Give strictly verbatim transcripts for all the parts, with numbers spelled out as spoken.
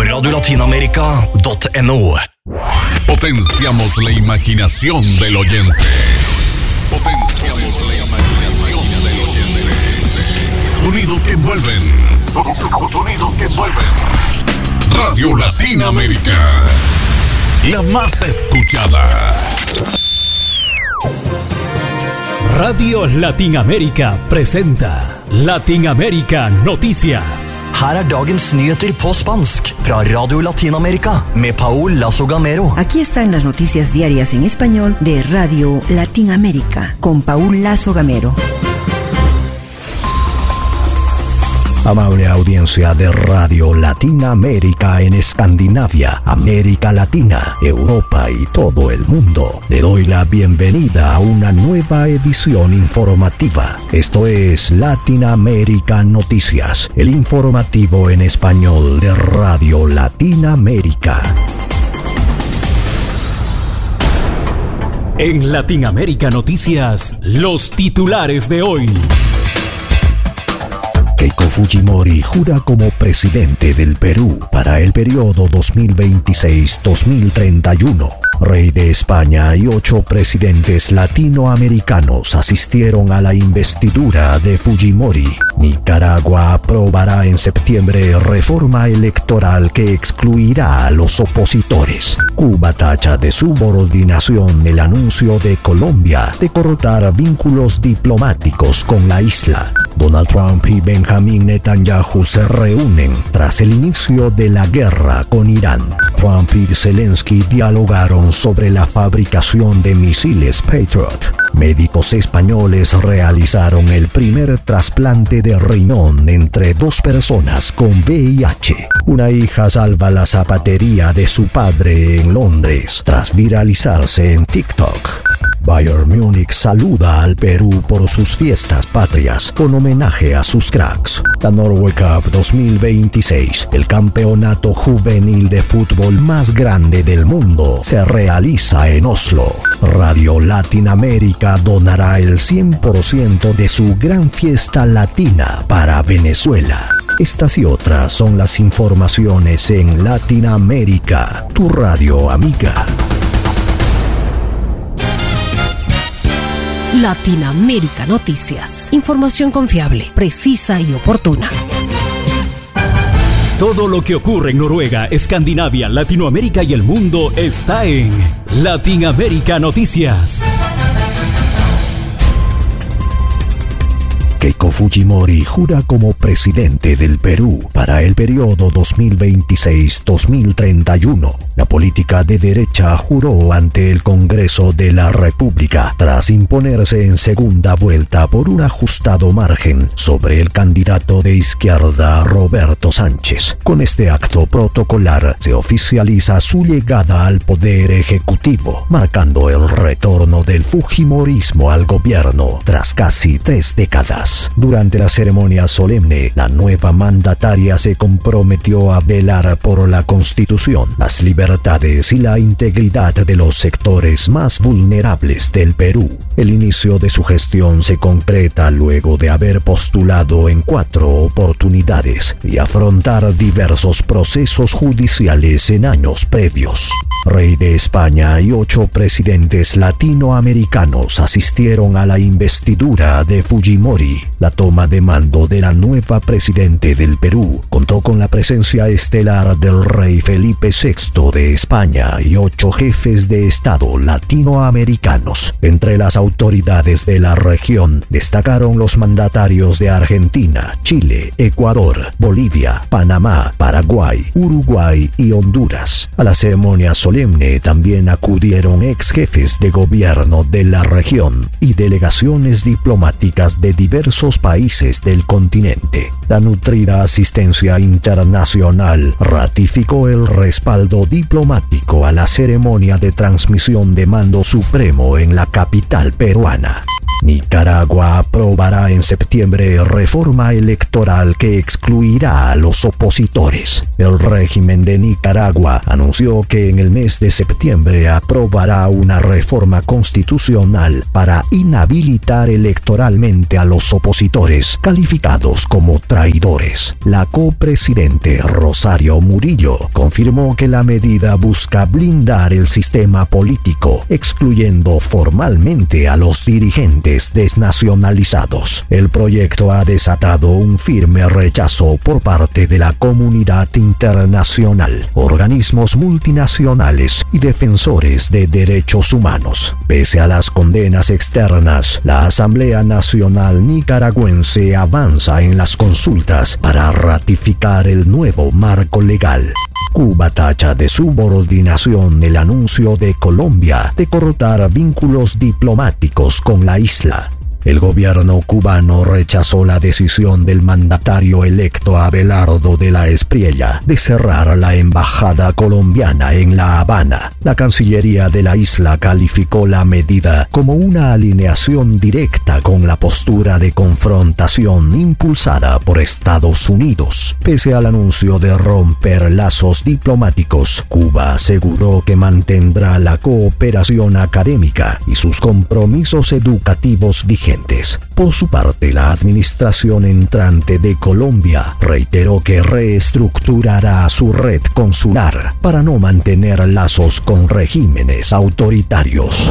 radio latinamerika punto no. Potenciamos la imaginación del oyente. Potenciamos la imaginación del oyente. Sonidos que envuelven. Sonidos que envuelven. Radio Latinoamérica. La más escuchada. Radio Latinoamérica presenta Latinoamérica Noticias. Her er dagens nyheter på spansk fra Radio Latinamerika med Paul Lazo Gamero. Aquí están las noticias diarias en español de Radio Latinoamérica con Paul Lazo Gamero. Amable audiencia de Radio Latinoamérica en Escandinavia, América Latina, Europa y todo el mundo. Le doy la bienvenida a una nueva edición informativa. Esto es Latinoamérica Noticias, el informativo en español de Radio Latinoamérica. En Latinoamérica Noticias, los titulares de hoy. Keiko Fujimori jura como presidente del Perú para el periodo dos mil veintiséis a dos mil treinta y uno. Rey de España y ocho presidentes latinoamericanos asistieron a la investidura de Fujimori. Nicaragua aprobará en septiembre reforma electoral que excluirá a los opositores. Cuba tacha de subordinación el anuncio de Colombia de cortar vínculos diplomáticos con la isla. Donald Trump y Benjamin Netanyahu se reúnen tras el inicio de la guerra con Irán. Trump y Zelensky dialogaron sobre la fabricación de misiles Patriot. Médicos españoles realizaron el primer trasplante de riñón entre dos personas con V I H. Una hija salva la zapatería de su padre en Londres tras viralizarse en TikTok. Bayern Múnich saluda al Perú por sus fiestas patrias con homenaje a sus cracks. La Norway Cup dos mil veintiséis, el campeonato juvenil de fútbol más grande del mundo, se realiza en Oslo. Radio Latinoamérica donará el cien por ciento de su gran fiesta latina para Venezuela. Estas y otras son las informaciones en Latinoamérica, tu radio amiga. Latinoamérica Noticias. Información confiable, precisa y oportuna. Todo lo que ocurre en Noruega, Escandinavia, Latinoamérica y el mundo está en Latinoamérica Noticias. Keiko Fujimori jura como presidente del Perú para el periodo dos mil veintiséis a dos mil treinta y uno. La política de derecha juró ante el Congreso de la República tras imponerse en segunda vuelta por un ajustado margen sobre el candidato de izquierda Roberto Sánchez. Con este acto protocolar se oficializa su llegada al poder ejecutivo, marcando el retorno del fujimorismo al gobierno tras casi tres décadas. Durante la ceremonia solemne, la nueva mandataria se comprometió a velar por la Constitución, las libertades y la integridad de los sectores más vulnerables del Perú. El inicio de su gestión se concreta luego de haber postulado en cuatro oportunidades y afrontar diversos procesos judiciales en años previos. Rey de España y ocho presidentes latinoamericanos asistieron a la investidura de Fujimori. La toma de mando de la nueva presidente del Perú contó con la presencia estelar del rey Felipe sexto de España y ocho jefes de Estado latinoamericanos. Entre las autoridades de la región destacaron los mandatarios de Argentina, Chile, Ecuador, Bolivia, Panamá, Paraguay, Uruguay y Honduras. A la ceremonia solemne también acudieron ex jefes de gobierno de la región y delegaciones diplomáticas de diversos países del continente. La nutrida asistencia internacional ratificó el respaldo diplomático a la ceremonia de transmisión de mando supremo en la capital peruana. Nicaragua aprobará en septiembre reforma electoral que excluirá a los opositores. El régimen de Nicaragua anunció que en el mes de septiembre aprobará una reforma constitucional para inhabilitar electoralmente a los opositores calificados como traidores. La copresidente Rosario Murillo confirmó que la medida busca blindar el sistema político, excluyendo formalmente a los dirigentes desnacionalizados. El proyecto ha desatado un firme rechazo por parte de la comunidad internacional, organismos multinacionales y defensores de derechos humanos. Pese a las condenas externas, la Asamblea Nacional Nicaragüense avanza en las consultas para ratificar el nuevo marco legal. Cuba tacha de subordinación el anuncio de Colombia de cortar vínculos diplomáticos con la isla. El gobierno cubano rechazó la decisión del mandatario electo Abelardo de la Espriella de cerrar la embajada colombiana en La Habana. La Cancillería de la isla calificó la medida como una alineación directa con la postura de confrontación impulsada por Estados Unidos. Pese al anuncio de romper lazos diplomáticos, Cuba aseguró que mantendrá la cooperación académica y sus compromisos educativos vigentes. Por su parte, la administración entrante de Colombia reiteró que reestructurará su red consular para no mantener lazos con regímenes autoritarios.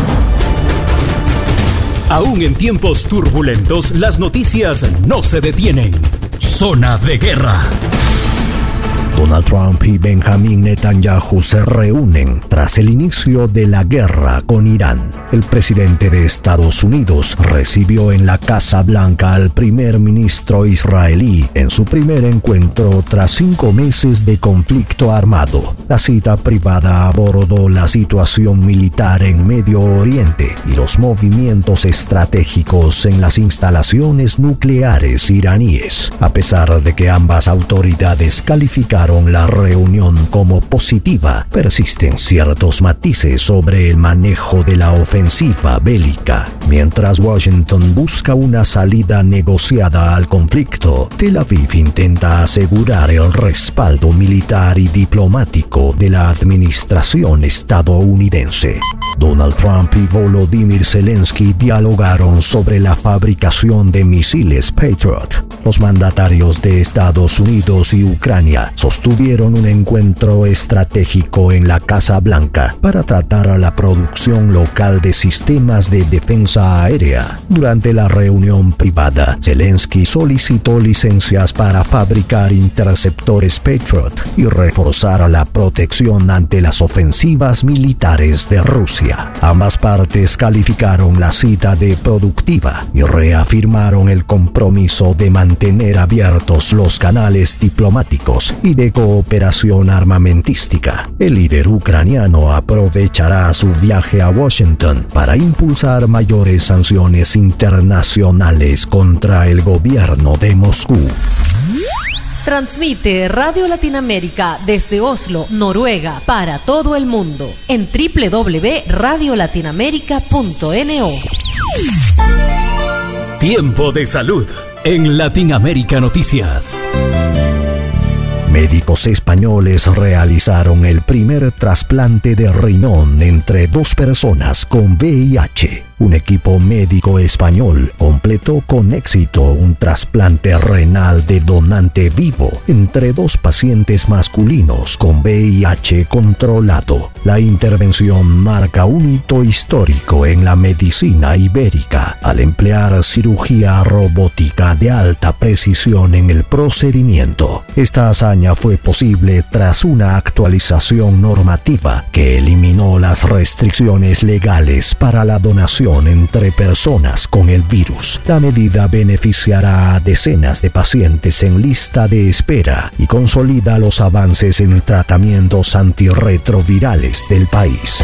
Aún en tiempos turbulentos, las noticias no se detienen. Zona de guerra. Donald Trump y Benjamin Netanyahu se reúnen tras el inicio de la guerra con Irán. El presidente de Estados Unidos recibió en la Casa Blanca al primer ministro israelí en su primer encuentro tras cinco meses de conflicto armado. La cita privada abordó la situación militar en Medio Oriente y los movimientos estratégicos en las instalaciones nucleares iraníes. A pesar de que ambas autoridades calificaron la reunión como positiva, persisten ciertos matices sobre el manejo de la ofensiva bélica. Mientras Washington busca una salida negociada al conflicto, Tel Aviv intenta asegurar el respaldo militar y diplomático de la administración estadounidense. Donald Trump y Volodymyr Zelensky dialogaron sobre la fabricación de misiles Patriot. Los mandatarios de Estados Unidos y Ucrania sostuvieron un encuentro estratégico en la Casa Blanca para tratar la producción local de sistemas de defensa aérea. Durante la reunión privada, Zelensky solicitó licencias para fabricar interceptores Patriot y reforzar la protección ante las ofensivas militares de Rusia. Ambas partes calificaron la cita de productiva y reafirmaron el compromiso de mantener abiertos los canales diplomáticos y de cooperación armamentística. El líder ucraniano aprovechará su viaje a Washington para impulsar mayores sanciones internacionales contra el gobierno de Moscú. Transmite Radio Latinoamérica desde Oslo, Noruega, para todo el mundo en doble u doble u doble u punto radio latinoamérica punto no. Tiempo de salud en Latinoamérica Noticias. Médicos españoles realizaron el primer trasplante de riñón entre dos personas con V I H. Un equipo médico español completó con éxito un trasplante renal de donante vivo entre dos pacientes masculinos con V I H controlado. La intervención marca un hito histórico en la medicina ibérica al emplear cirugía robótica de alta precisión en el procedimiento. Esta hazaña fue posible tras una actualización normativa que eliminó las restricciones legales para la donación entre personas con el virus. La medida beneficiará a decenas de pacientes en lista de espera y consolida los avances en tratamientos antirretrovirales del país.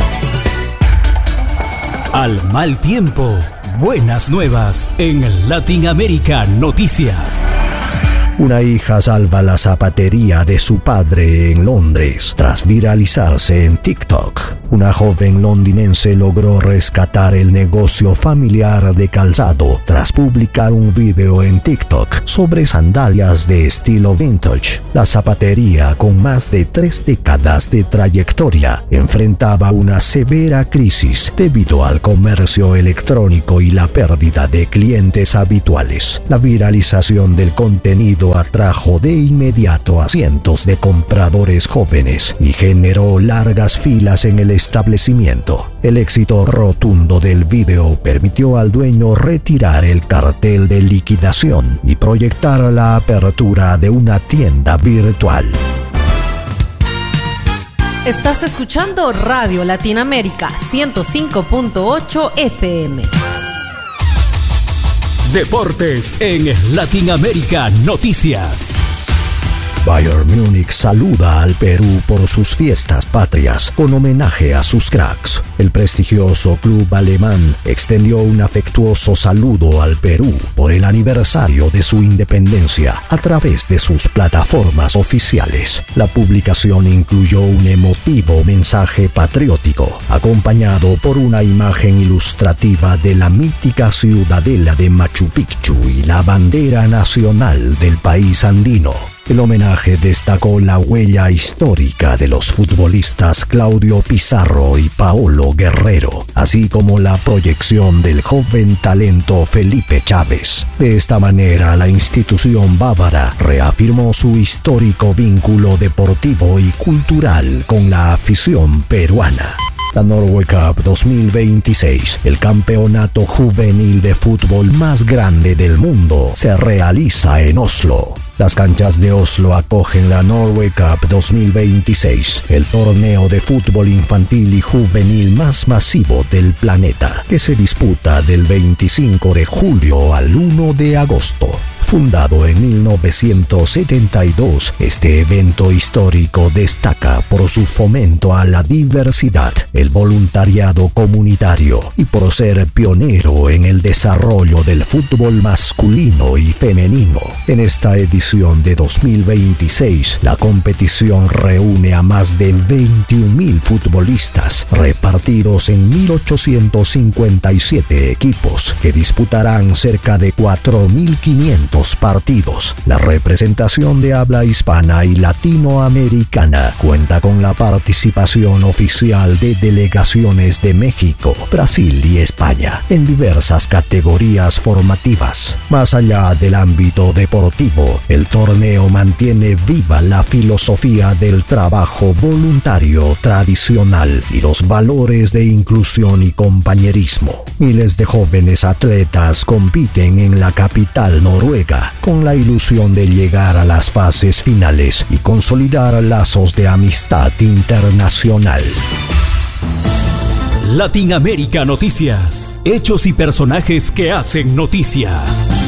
Al mal tiempo, buenas nuevas en Latinoamérica Noticias. Una hija salva la zapatería de su padre en Londres tras viralizarse en TikTok. Una joven londinense logró rescatar el negocio familiar de calzado tras publicar un video en TikTok sobre sandalias de estilo vintage. La zapatería, con más de tres décadas de trayectoria, enfrentaba una severa crisis debido al comercio electrónico y la pérdida de clientes habituales. La viralización del contenido atrajo de inmediato a cientos de compradores jóvenes y generó largas filas en el establecimiento. El éxito rotundo del video permitió al dueño retirar el cartel de liquidación y proyectar la apertura de una tienda virtual. Estás escuchando Radio Latinoamérica ciento cinco punto ocho F M. Deportes en Latinoamérica Noticias. Bayern Múnich saluda al Perú por sus fiestas patrias con homenaje a sus cracks. El prestigioso club alemán extendió un afectuoso saludo al Perú por el aniversario de su independencia a través de sus plataformas oficiales. La publicación incluyó un emotivo mensaje patriótico, acompañado por una imagen ilustrativa de la mítica ciudadela de Machu Picchu y la bandera nacional del país andino. El homenaje destacó la huella histórica de los futbolistas Claudio Pizarro y Paolo Guerrero, así como la proyección del joven talento Felipe Chávez. De esta manera, la institución bávara reafirmó su histórico vínculo deportivo y cultural con la afición peruana. La Norway Cup dos mil veintiséis, el campeonato juvenil de fútbol más grande del mundo, se realiza en Oslo. Las canchas de Oslo acogen la Norway Cup dos mil veintiséis, el torneo de fútbol infantil y juvenil más masivo del planeta, que se disputa del veinticinco de julio al uno de agosto. Fundado en mil novecientos setenta y dos, este evento histórico destaca por su fomento a la diversidad, el voluntariado comunitario y por ser pionero en el desarrollo del fútbol masculino y femenino. En esta edición de dos mil veintiséis, la competición reúne a más de veintiún mil futbolistas repartidos en mil ochocientos cincuenta y siete equipos que disputarán cerca de cuatro mil quinientos partidos. La representación de habla hispana y latinoamericana cuenta con la participación oficial de delegaciones de México, Brasil y España en diversas categorías formativas. Más allá del ámbito deportivo, el torneo mantiene viva la filosofía del trabajo voluntario tradicional y los valores de inclusión y compañerismo. Miles de jóvenes atletas compiten en la capital noruega con la ilusión de llegar a las fases finales y consolidar lazos de amistad internacional. Latinoamérica Noticias. Hechos y personajes que hacen noticia.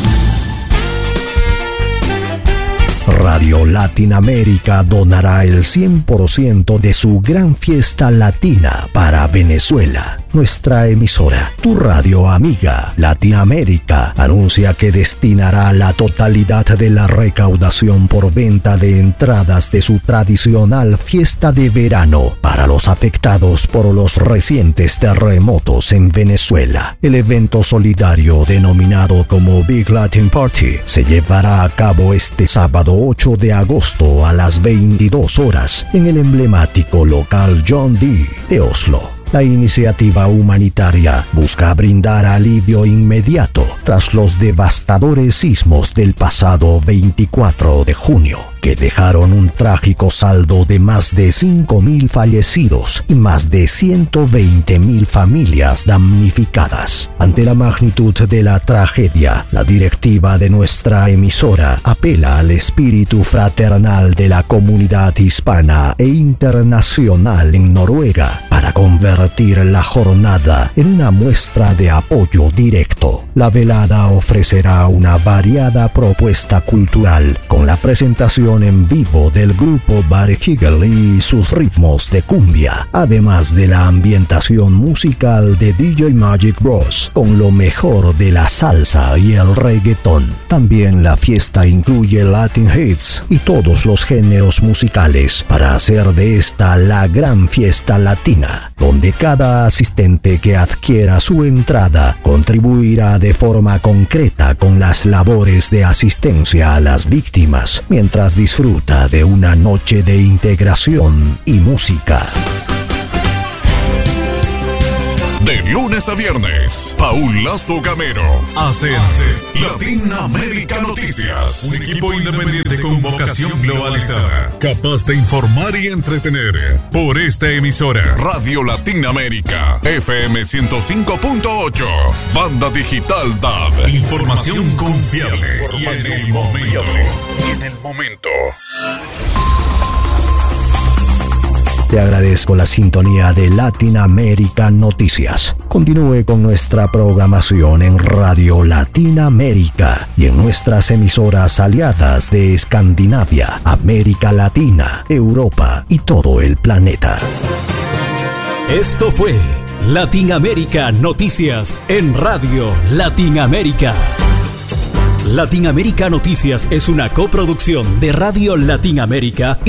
Radio Latinoamérica donará el cien por ciento de su gran fiesta latina para Venezuela. Nuestra emisora, tu radio amiga Latinoamérica, anuncia que destinará la totalidad de la recaudación por venta de entradas de su tradicional fiesta de verano para los afectados por los recientes terremotos en Venezuela. El evento solidario denominado como Big Latin Party se llevará a cabo este sábado ocho de agosto a las veintidós horas en el emblemático local John D. de Oslo. La iniciativa humanitaria busca brindar alivio inmediato tras los devastadores sismos del pasado veinticuatro de junio, que dejaron un trágico saldo de más de cinco mil fallecidos y más de ciento veinte mil familias damnificadas. Ante la magnitud de la tragedia, la directiva de nuestra emisora apela al espíritu fraternal de la comunidad hispana e internacional en Noruega para convertir la jornada en una muestra de apoyo directo. La velada ofrecerá una variada propuesta cultural con la presentación versión en vivo del grupo Buddy Higgle y sus ritmos de cumbia, además de la ambientación musical de D J Magic Bros, con lo mejor de la salsa y el reggaetón. También la fiesta incluye Latin hits y todos los géneros musicales para hacer de esta la gran fiesta latina, donde cada asistente que adquiera su entrada contribuirá de forma concreta con las labores de asistencia a las víctimas, mientras disfruta de una noche de integración y música. De lunes a viernes, Paul Lazo Gamero hace Latinoamérica Noticias. Un equipo independiente con vocación globalizada, capaz de informar y entretener. Por esta emisora, Radio Latinoamérica, F M ciento cinco punto ocho, banda digital D A B. Información confiable. Información y en el momento. Y en el momento. Te agradezco la sintonía de Latinoamérica Noticias. Continúe con nuestra programación en Radio Latinoamérica y en nuestras emisoras aliadas de Escandinavia, América Latina, Europa y todo el planeta. Esto fue Latinoamérica Noticias en Radio Latinoamérica. Latinoamérica Noticias es una coproducción de Radio Latinoamérica y